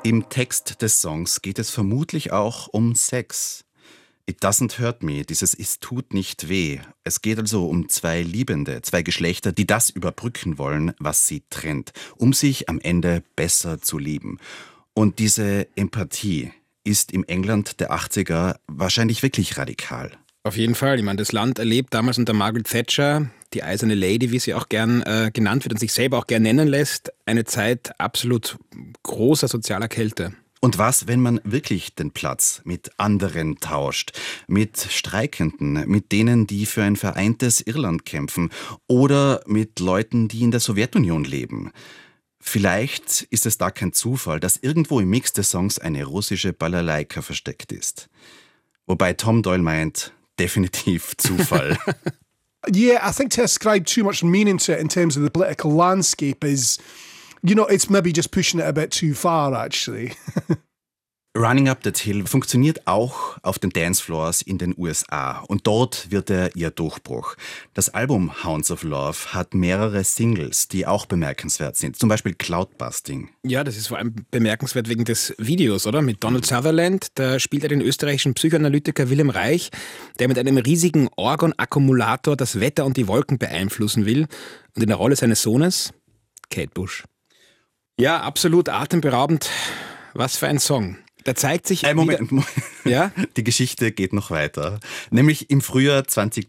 Im Text des Songs geht es vermutlich auch um Sex. It doesn't hurt me, dieses Es tut nicht weh. Es geht also um zwei Liebende, zwei Geschlechter, die das überbrücken wollen, was sie trennt, um sich am Ende besser zu lieben. Und diese Empathie ist im England der 80er wahrscheinlich wirklich radikal. Auf jeden Fall. Ich meine, das Land erlebt damals unter Margaret Thatcher, die eiserne Lady, wie sie auch gern genannt wird und sich selber auch gern nennen lässt, eine Zeit absolut großer sozialer Kälte. Und was, wenn man wirklich den Platz mit anderen tauscht? Mit Streikenden, mit denen, die für ein vereintes Irland kämpfen oder mit Leuten, die in der Sowjetunion leben? Vielleicht ist es da kein Zufall, dass irgendwo im Mix des Songs eine russische Balalaika versteckt ist. Wobei Tom Doyle meint, definitiv Zufall. Yeah, I think to ascribe too much meaning to it in terms of the political landscape is, it's maybe just pushing it a bit too far, actually. Running Up That Hill funktioniert auch auf den Dancefloors in den USA und dort wird er ihr Durchbruch. Das Album Hounds of Love hat mehrere Singles, die auch bemerkenswert sind, zum Beispiel Cloudbusting. Ja, das ist vor allem bemerkenswert wegen des Videos, oder? Mit Donald Sutherland, da spielt er den österreichischen Psychoanalytiker Wilhelm Reich, der mit einem riesigen Orgon-Akkumulator das Wetter und die Wolken beeinflussen will und in der Rolle seines Sohnes Kate Bush. Ja, absolut atemberaubend. Was für ein Song. Da zeigt sich Moment. Ja? Die Geschichte geht noch weiter. Nämlich im Frühjahr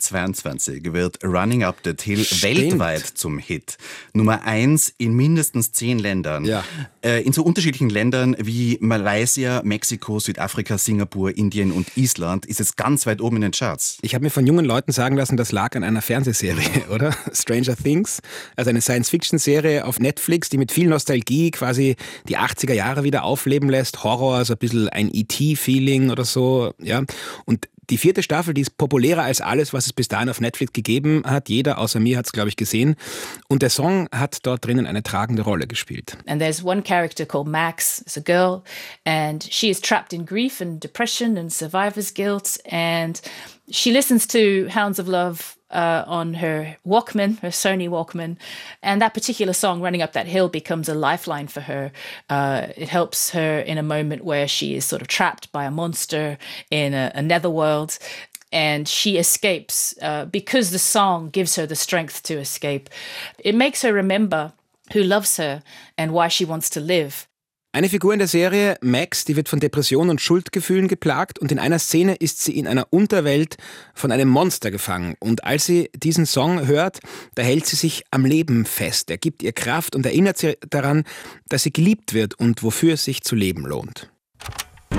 2022 wird Running Up That Hill weltweit zum Hit. Nummer 1 in mindestens 10 Ländern. Ja. In so unterschiedlichen Ländern wie Malaysia, Mexiko, Südafrika, Singapur, Indien und Island ist es ganz weit oben in den Charts. Ich habe mir von jungen Leuten sagen lassen, das lag an einer Fernsehserie, oder? Stranger Things, also eine Science-Fiction-Serie auf Netflix, die mit viel Nostalgie quasi die 80er Jahre wieder aufleben lässt. Horror, also ein bisschen ein E.T.-Feeling oder so, ja. Und die 4. Staffel, die ist populärer als alles, was es bis dahin auf Netflix gegeben hat. Jeder außer mir hat es, glaube ich, gesehen. Und der Song hat dort drinnen eine tragende Rolle gespielt. And there's one character called Max. It's a girl and she is trapped in grief and depression and survivor's guilt. And she listens to Hounds of Love on her Walkman, her Sony Walkman. And that particular song, Running Up That Hill, becomes a lifeline for her. It helps her in a moment where she is sort of trapped by a monster in a netherworld. And she escapes because the song gives her the strength to escape. It makes her remember who loves her and why she wants to live. Eine Figur in der Serie, Max, die wird von Depressionen und Schuldgefühlen geplagt und in einer Szene ist sie in einer Unterwelt von einem Monster gefangen. Und als sie diesen Song hört, da hält sie sich am Leben fest. Er gibt ihr Kraft und erinnert sie daran, dass sie geliebt wird und wofür es sich zu leben lohnt.